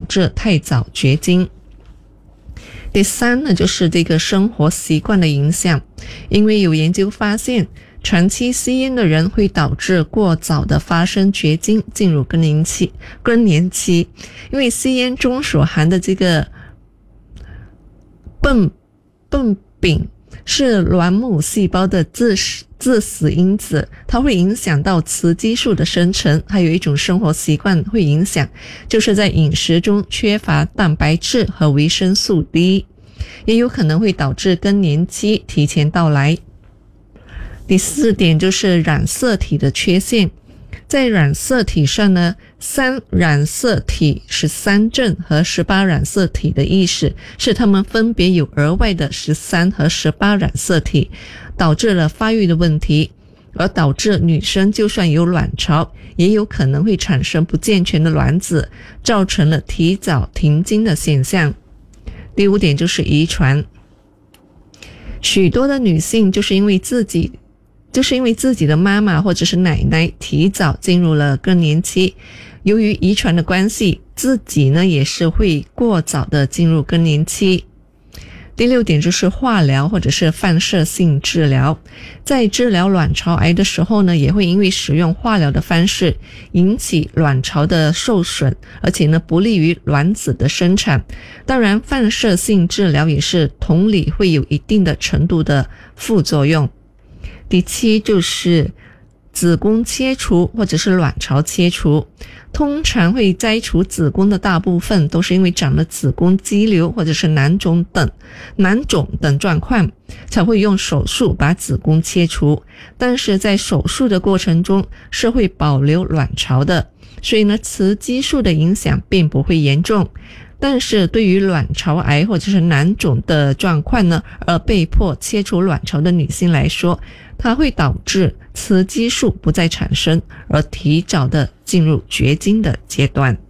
致太早绝经。第三呢，就是这个生活习惯的影响，因为有研究发现，长期吸烟的人会导致过早的发生绝经，进入更年期。因为吸烟中所含的这个苯丙是卵母细胞的致死因子，它会影响到雌激素的生成。还有一种生活习惯会影响，就是在饮食中缺乏蛋白质和维生素 D， 也有可能会导致更年期提前到来。第四点就是染色体的缺陷。在染色体上呢，3染色体13正和18染色体的意思是它们分别有额外的13和18染色体，导致了发育的问题，而导致女生就算有卵巢，也有可能会产生不健全的卵子，造成了提早停经的现象。第5点就是遗传。许多的女性就是因为自己的妈妈或者是奶奶提早进入了更年期，由于遗传的关系，自己呢也是会过早的进入更年期。第6点就是化疗或者是放射性治疗。在治疗卵巢癌的时候呢，也会因为使用化疗的方式引起卵巢的受损，而且呢不利于卵子的生产。当然放射性治疗也是同理会有一定的程度的副作用。第7就是子宫切除或者是卵巢切除。通常会摘除子宫的大部分都是因为长了子宫肌瘤或者是囊肿等状况，才会用手术把子宫切除。但是在手术的过程中是会保留卵巢的，所以呢雌激素的影响并不会严重。但是对于卵巢癌或者是囊肿的状况呢，而被迫切除卵巢的女性来说，它会导致雌激素不再产生，而提早的进入绝经的阶段。